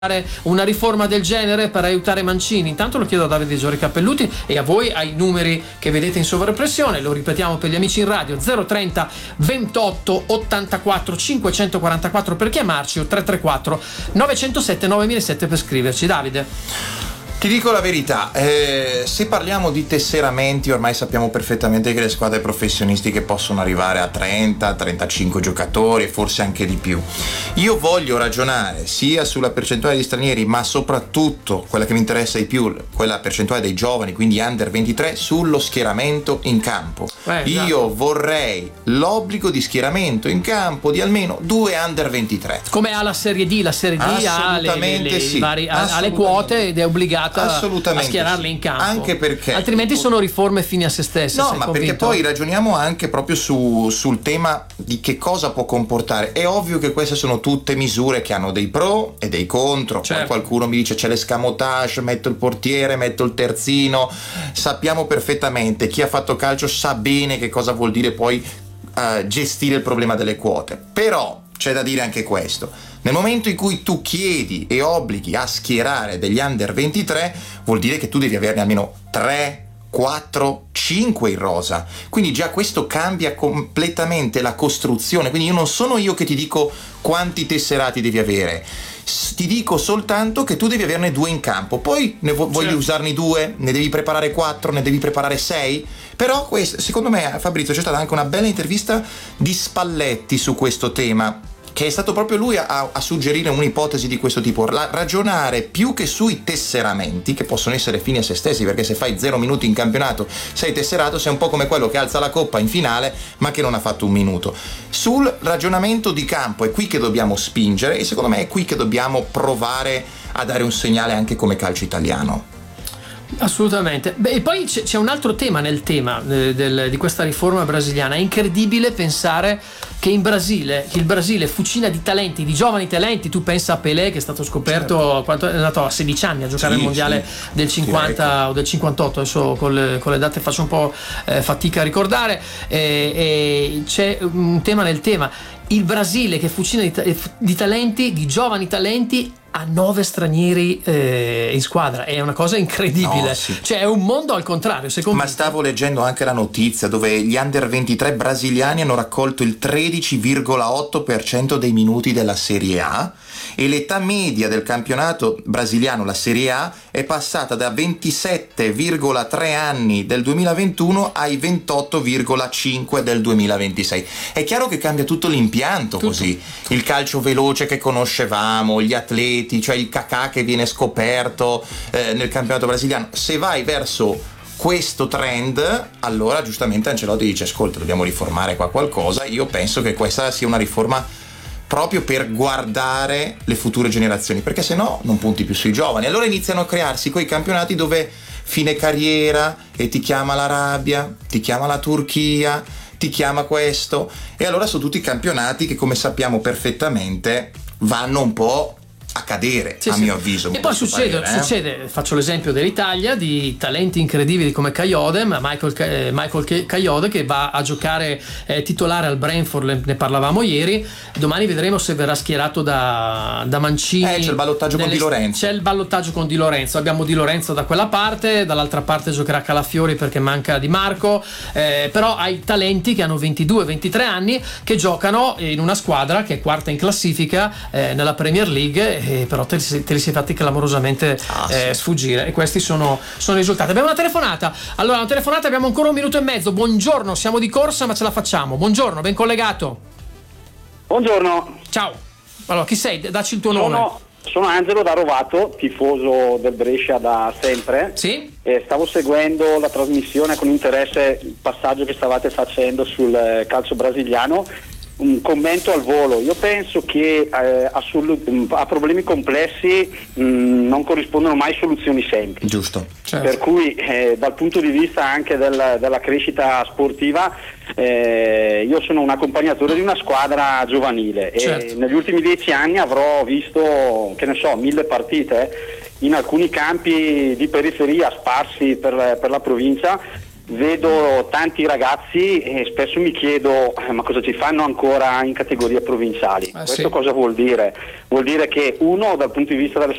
una riforma del genere per aiutare Mancini? Intanto lo chiedo a Davide Giorgi Cappelluti e a voi, ai numeri che vedete in sovrappressione. Lo ripetiamo per gli amici in radio: 030 28 84 544 per chiamarci, o 334 907 9007 per scriverci. Davide, ti dico la verità, se parliamo di tesseramenti ormai sappiamo perfettamente che le squadre professionistiche possono arrivare a 30-35 giocatori e forse anche di più. Io voglio ragionare sia sulla percentuale di stranieri, ma soprattutto quella che mi interessa di più, quella percentuale dei giovani, quindi under 23, sullo schieramento in campo. Io vorrei l'obbligo di schieramento in campo di almeno 2 under 23. Come ha la Serie D, la Serie D ha le quote ed è obbligata a schierarle in campo, anche perché altrimenti sono riforme fini a se stesse. No, ma perché poi ragioniamo anche proprio sul tema di che cosa può comportare. È ovvio che queste sono tutte misure che hanno dei pro e dei contro. Certo. Poi qualcuno mi dice c'è l'escamotage, metto il portiere, metto il terzino. Sappiamo perfettamente, chi ha fatto calcio sa bene che cosa vuol dire poi gestire il problema delle quote. Però c'è da dire anche questo: nel momento in cui tu chiedi e obblighi a schierare degli under 23, vuol dire che tu devi averne almeno 3, 4, 5 in rosa. Quindi già questo cambia completamente la costruzione. Quindi non sono io che ti dico quanti tesserati devi avere, ti dico soltanto che tu devi averne 2 in campo. Poi voglio usarne 2, ne devi preparare 4, ne devi preparare 6. Però secondo me, Fabrizio, c'è stata anche una bella intervista di Spalletti su questo tema, che è stato proprio lui a suggerire un'ipotesi di questo tipo: ragionare più che sui tesseramenti, che possono essere fini a se stessi, perché se fai 0 minuti in campionato sei tesserato, sei un po' come quello che alza la coppa in finale ma che non ha fatto un minuto. Sul ragionamento di campo è qui che dobbiamo spingere, e secondo me è qui che dobbiamo provare a dare un segnale anche come calcio italiano. Assolutamente. E poi c'è un altro tema nel tema di questa riforma brasiliana. È incredibile pensare che il Brasile fucina di talenti, di giovani talenti. Tu pensa a Pelé, che è stato scoperto quanto è andato a 16 anni a giocare al mondiale del 50 o del 58, adesso con le date faccio un po' fatica a ricordare. E c'è un tema nel tema: il Brasile che fucina di talenti, di giovani talenti, a 9 stranieri in squadra. È una cosa incredibile. No, sì. Cioè è un mondo al contrario, secondo me. Ma stavo leggendo anche la notizia dove gli under 23 brasiliani hanno raccolto il 13,8% dei minuti della Serie A, e l'età media del campionato brasiliano, la Serie A, è passata da 27,3 anni del 2021 ai 28,5 del 2026. È chiaro che cambia tutto l'impianto, così. Il calcio veloce che conoscevamo, gli atleti, cioè il Kaká che viene scoperto nel campionato brasiliano. Se vai verso questo trend, allora giustamente Ancelotti dice: ascolta, dobbiamo riformare qua qualcosa. Io penso che questa sia una riforma proprio per guardare le future generazioni, perché se no non punti più sui giovani. Allora iniziano a crearsi quei campionati dove fine carriera e ti chiama l'Arabia, ti chiama la Turchia, ti chiama questo, e allora sono tutti campionati che, come sappiamo perfettamente, vanno un po' a cadere, mio avviso. E poi succede, faccio l'esempio dell'Italia, di talenti incredibili come Michael Kayode, che va a giocare titolare al Brentford, ne parlavamo ieri. Domani vedremo se verrà schierato da Mancini. C'è il ballottaggio con Di Lorenzo. C'è il ballottaggio con Di Lorenzo. Abbiamo Di Lorenzo da quella parte, dall'altra parte giocherà Calafiori perché manca Di Marco. Però hai talenti che hanno 22-23 anni, che giocano in una squadra che è quarta in classifica nella Premier League, però te li sei fatti clamorosamente sfuggire, e questi sono i risultati. Abbiamo una telefonata. Abbiamo ancora 1 minuto e mezzo. Buongiorno, siamo di corsa ma ce la facciamo. Buongiorno, ben collegato. Buongiorno. Ciao. Allora, chi sei? Dacci il tuo nome. Sono Angelo da Rovato, tifoso del Brescia da sempre. Sì? Stavo seguendo la trasmissione con interesse, il passaggio che stavate facendo sul calcio brasiliano. Un commento al volo: io penso che a problemi complessi non corrispondono mai soluzioni semplici. Giusto. Certo. Per cui dal punto di vista anche della crescita sportiva, io sono un accompagnatore di una squadra giovanile, certo, e negli ultimi 10 anni avrò visto, 1000 partite in alcuni campi di periferia sparsi per la provincia, vedo tanti ragazzi e spesso mi chiedo ma cosa ci fanno ancora in categorie provinciali. Questo sì. cosa vuol dire? Vuol dire che uno, dal punto di vista delle